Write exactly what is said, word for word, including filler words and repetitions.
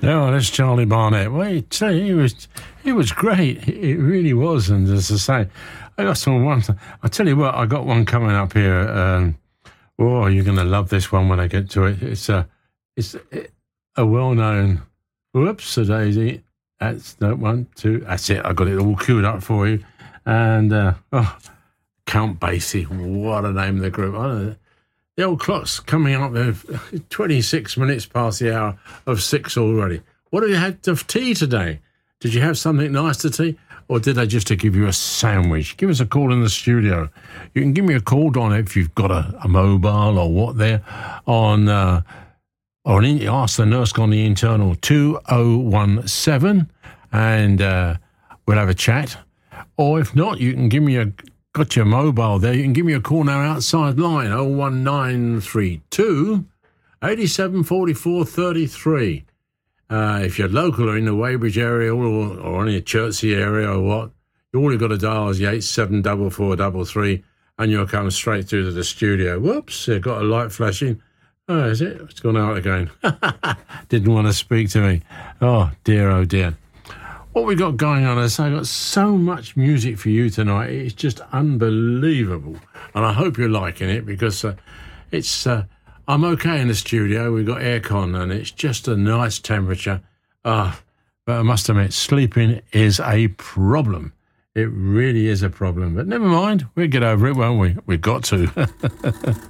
Oh, that's Charlie Barnett. Well, he, he was he was great. It really was. And as I say, I got some one. I tell you what, I got one coming up here. Um, oh, you're going to love this one when I get to it. It's a it's a well-known. Whoops, a daisy. That's that one, two. That's it. I got it all queued up for you. And uh, oh, Count Basie. What a name of the group. I don't know. The old clock's coming up there, twenty-six minutes past the hour of six already. What have you had for tea today? Did you have something nice to tea? Or did they just to give you a sandwich? Give us a call in the studio. You can give me a call, Don, if you've got a, a mobile or what there, on, uh, or an, ask the nurse on the internal, two oh one seven, and uh, we'll have a chat. Or if not, you can give me a... Got your mobile there. You can give me a call now outside line, oh one nine three two, eight seven four four three three. Uh, if you're local or in the Weybridge area or, or in the Chertsey area or what, all you've got to dial is the eight seven four four three three and you'll come straight through to the studio. Whoops, it got a light flashing. Oh, is it? It's gone out again. Didn't want to speak to me. Oh, dear, oh, dear. What we got going on is I've got so much music for you tonight. It's just unbelievable. And I hope you're liking it because uh, it's, uh, I'm okay in the studio. We've got aircon and it's just a nice temperature. Uh, but I must admit, sleeping is a problem. It really is a problem. But never mind. We'll get over it, won't we? We've got to.